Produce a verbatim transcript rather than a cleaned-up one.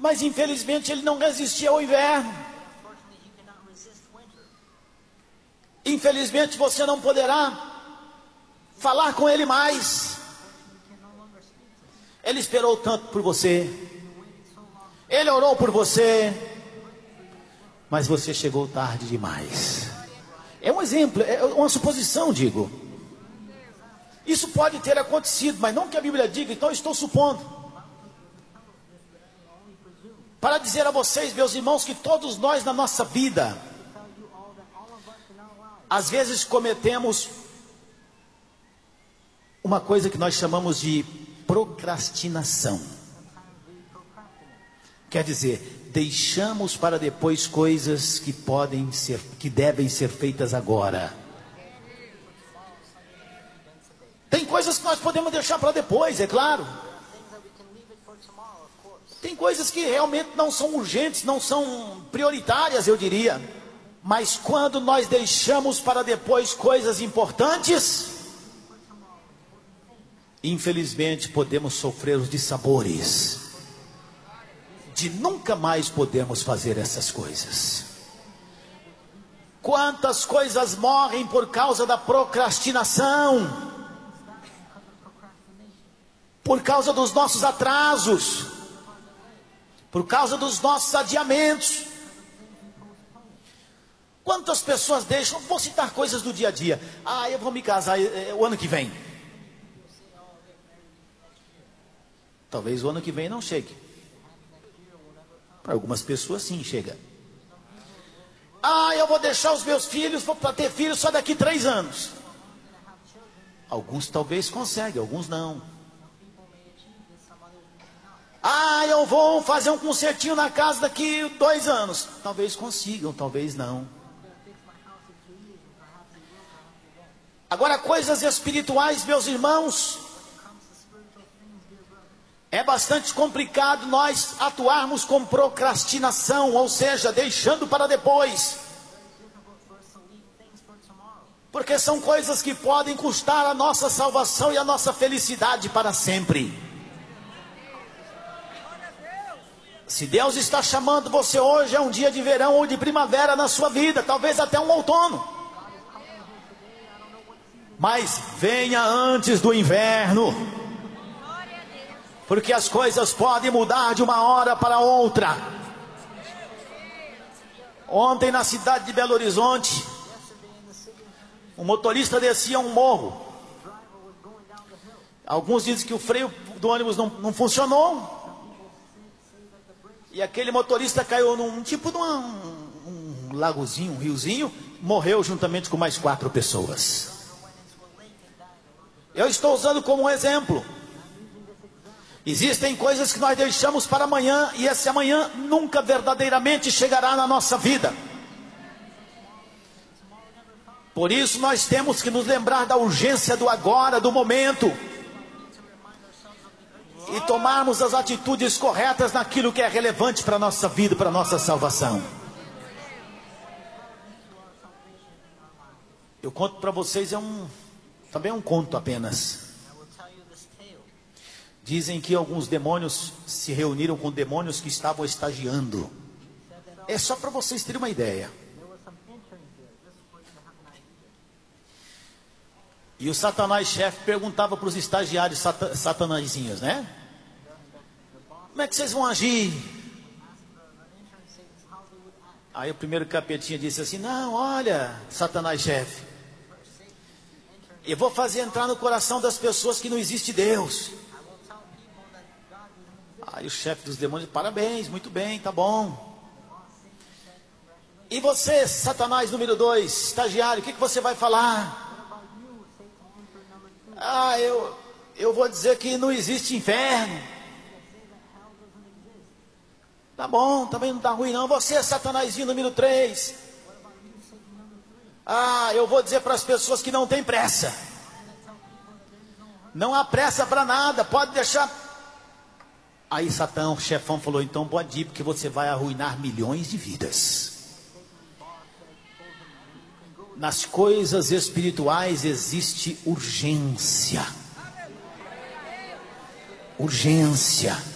Mas infelizmente ele não resistia ao inverno. Infelizmente você não poderá falar com ele mais. Ele esperou tanto por você, ele orou por você, mas você chegou tarde demais. É um exemplo, é uma suposição, digo. Isso pode ter acontecido, mas não que a Bíblia diga, então eu estou supondo. Para dizer a vocês, meus irmãos, que todos nós na nossa vida, às vezes cometemos uma coisa que nós chamamos de procrastinação. Quer dizer, deixamos para depois coisas que podem ser, que devem ser feitas agora. Tem coisas que nós podemos deixar para depois, é claro. Tem coisas que realmente não são urgentes, não são prioritárias, eu diria. Mas quando nós deixamos para depois coisas importantes, infelizmente podemos sofrer os dissabores de nunca mais podermos fazer essas coisas. Quantas coisas morrem por causa da procrastinação, por causa dos nossos atrasos, por causa dos nossos adiamentos. Quantas pessoas deixam, vou citar coisas do dia a dia. Ah, eu vou me casar é, é, o ano que vem. Talvez o ano que vem não chegue. Para algumas pessoas sim, chega. Ah, eu vou deixar os meus filhos, vou para ter filhos só daqui três anos. Alguns talvez conseguem, alguns não. Ah, eu vou fazer um concertinho na casa daqui dois anos. Talvez consigam, talvez não. Agora, coisas espirituais, meus irmãos, é bastante complicado nós atuarmos com procrastinação, ou seja, deixando para depois. Porque são coisas que podem custar a nossa salvação e a nossa felicidade para sempre. Se Deus está chamando você hoje, é um dia de verão ou de primavera na sua vida, talvez até um outono. Mas venha antes do inverno, porque as coisas podem mudar de uma hora para outra. Ontem na cidade de Belo Horizonte, um motorista descia um morro. Alguns dizem que o freio do ônibus não, não funcionou. E aquele motorista caiu num tipo de uma, um, um lagozinho, um riozinho, morreu juntamente com mais quatro pessoas. Eu estou usando como um exemplo. Existem coisas que nós deixamos para amanhã, e esse amanhã nunca verdadeiramente chegará na nossa vida. Por isso nós temos que nos lembrar da urgência do agora, do momento, e tomarmos as atitudes corretas naquilo que é relevante para a nossa vida, para a nossa salvação. Eu conto para vocês, é um, também é um conto apenas. Dizem que alguns demônios se reuniram com demônios que estavam estagiando. É só para vocês terem uma ideia. E o Satanás chefe perguntava para os estagiários sat satanazinhos, né? Como é que vocês vão agir? Aí o primeiro capetinha disse assim: não, olha, Satanás chefe, eu vou fazer entrar no coração das pessoas que não existe Deus. Aí o chefe dos demônios: parabéns, muito bem, tá bom. E você, Satanás número dois, estagiário, o que, que você vai falar? Ah, eu, eu vou dizer que não existe inferno. Tá bom, também não tá ruim não. Você, Satanazinho número três. Ah, eu vou dizer para as pessoas que não tem pressa. Não há pressa para nada, pode deixar. Aí Satã, o chefão, falou: então pode ir, porque você vai arruinar milhões de vidas. Nas coisas espirituais existe urgência. Urgência.